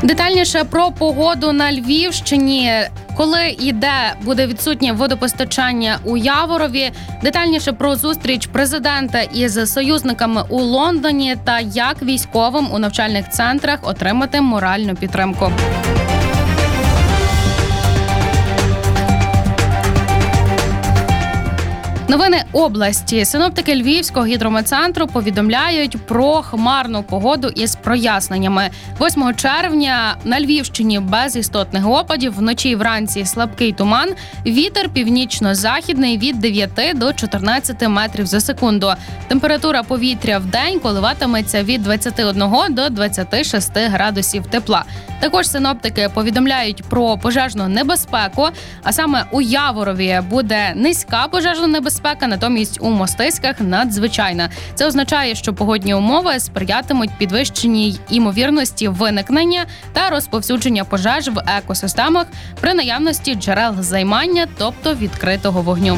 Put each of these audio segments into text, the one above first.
Детальніше про погоду на Львівщині. Коли і де буде відсутнє водопостачання у Яворові, детальніше про зустріч президента із союзниками у Лондоні та як військовим у навчальних центрах отримати моральну підтримку. Новини області. Синоптики Львівського гідрометцентру повідомляють про хмарну погоду із проясненнями. 8 червня на Львівщині без істотних опадів, вночі і вранці слабкий туман, вітер північно-західний від 9 до 14 метрів за секунду. Температура повітря в день коливатиметься від 21 до 26 градусів тепла. Також синоптики повідомляють про пожежну небезпеку, а саме у Яворові буде низька пожежна небезпека, натомість у Мостиськах надзвичайна. Це означає, що погодні умови сприятимуть підвищеній імовірності виникнення та розповсюдження пожеж в екосистемах при наявності джерел займання, тобто відкритого вогню.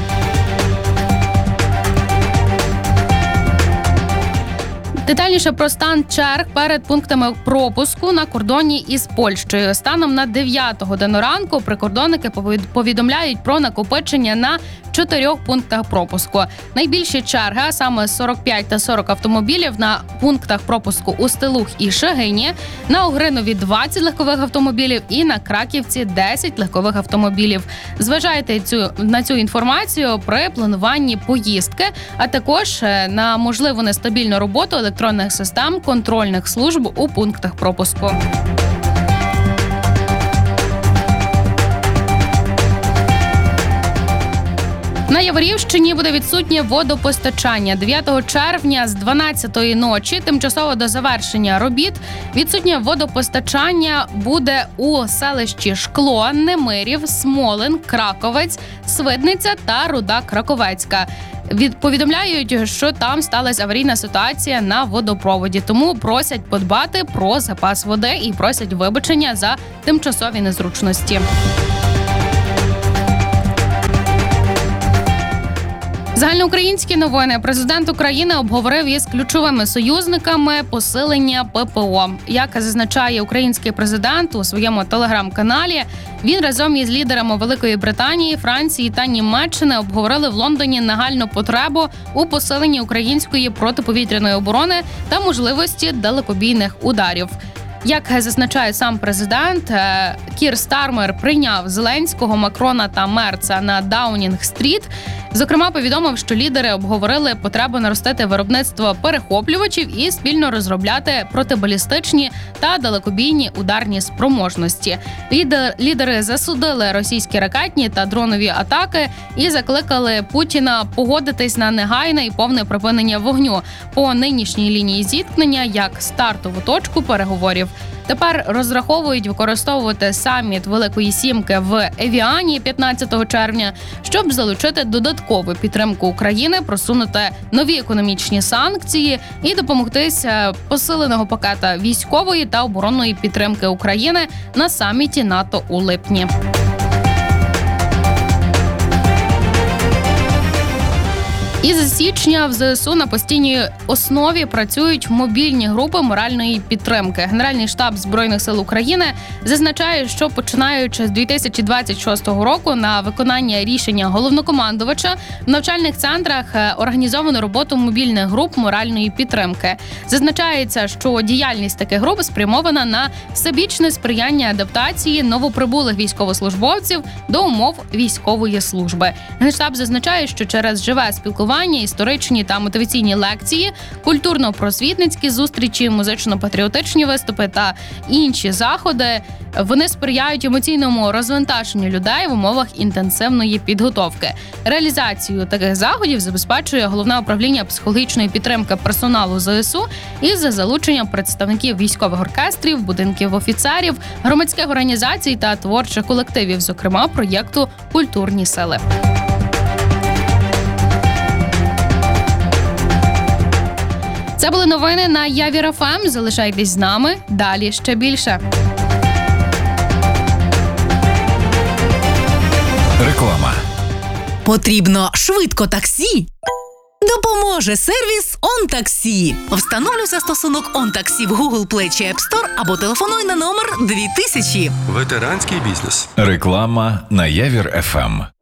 Детальніше про стан черг перед пунктами пропуску на кордоні із Польщею. Станом на 9 годину ранку прикордонники повідомляють про накопичення на 4 пунктах пропуску. Найбільші черги, а саме 45 та 40 автомобілів на пунктах пропуску у Стилух і Шегині, на Угринові 20 легкових автомобілів і на Краківці 10 легкових автомобілів. Зважайте на цю інформацію при плануванні поїздки, а також на можливу нестабільну роботу електронних систем контрольних служб у пунктах пропуску. На Яворівщині буде відсутнє водопостачання. 9 червня з 12-ї ночі, тимчасово до завершення робіт, відсутнє водопостачання буде у селищі Шкло, Немирів, Смолин, Краковець, Свидниця та Руда Краковецька. Повідомляють, що там сталася аварійна ситуація на водопроводі, тому просять подбати про запас води і просять вибачення за тимчасові незручності. Загальноукраїнські новини. Президент України обговорив із ключовими союзниками посилення ППО. Як зазначає український президент у своєму телеграм-каналі, він разом із лідерами Великої Британії, Франції та Німеччини обговорили в Лондоні нагальну потребу у посиленні української протиповітряної оборони та можливості далекобійних ударів. Як зазначає сам президент, Кір Стармер прийняв Зеленського, Макрона та Мерца на Даунінг-стріт. Зокрема, повідомив, що лідери обговорили потребу наростити виробництво перехоплювачів і спільно розробляти протибалістичні та далекобійні ударні спроможності. Лідери засудили російські ракетні та дронові атаки і закликали Путіна погодитись на негайне і повне припинення вогню по нинішній лінії зіткнення як стартову точку переговорів. Тепер розраховують використовувати саміт Великої Сімки в Евіані 15 червня, щоб залучити додаткову підтримку України, просунути нові економічні санкції і домогтися посиленого пакета військової та оборонної підтримки України на саміті НАТО у липні. Із січня в ЗСУ на постійній основі працюють мобільні групи моральної підтримки. Генеральний штаб Збройних сил України зазначає, що починаючи з 2026 року на виконання рішення головнокомандувача в навчальних центрах організовано роботу мобільних груп моральної підтримки. Зазначається, що діяльність таких груп спрямована на всебічне сприяння адаптації новоприбулих військовослужбовців до умов військової служби. Генштаб зазначає, що через живе спілкування, історичні та мотиваційні лекції, культурно-просвітницькі зустрічі, музично-патріотичні виступи та інші заходи, вони сприяють емоційному розвантаженню людей в умовах інтенсивної підготовки. Реалізацію таких заходів забезпечує Головне управління психологічної підтримки персоналу ЗСУ із залученням представників військових оркестрів, будинків офіцерів, громадських організацій та творчих колективів, зокрема проєкту «Культурні сили». Це були новини на Явір ФМ. Залишайтесь з нами. Далі ще більше. Реклама. Потрібно швидко таксі? допоможе сервіс «ОнТаксі». Встановлюй застосунок «ОнТаксі» в Google Play чи App Store або телефонуй на номер 2000. Ветеранський бізнес. Реклама на Явір ФМ.